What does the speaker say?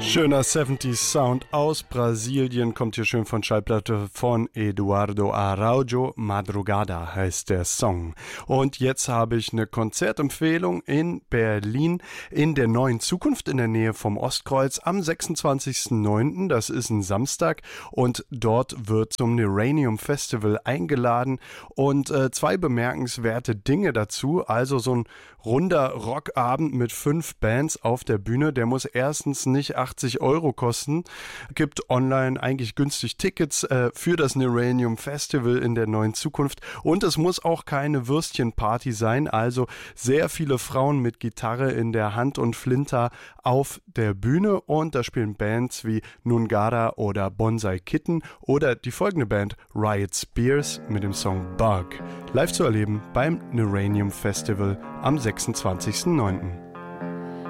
Schöner 70s Sound aus Brasilien, kommt hier schön von Schallplatte von Eduardo Araujo. Madrugada heißt der Song. Und jetzt habe ich eine Konzertempfehlung in Berlin in der Neuen Zukunft in der Nähe vom Ostkreuz am 26.09., das ist ein Samstag, und dort wird zum Neranium Festival eingeladen und zwei bemerkenswerte Dinge dazu, also so ein runder Rockabend mit 5 Bands auf der Bühne, der muss erstens nicht 80 Euro kosten, gibt online eigentlich günstig Tickets für das Neranium Festival in der Neuen Zukunft, und es muss auch keine Würstchenparty sein, also sehr viele Frauen mit Gitarre in der Hand und Flinter auf der Bühne, und da spielen Bands wie Nungara oder Bonsai Kitten oder die folgende Band Riot Spears mit dem Song Bug. Live zu erleben beim Neranium Festival am 26.09.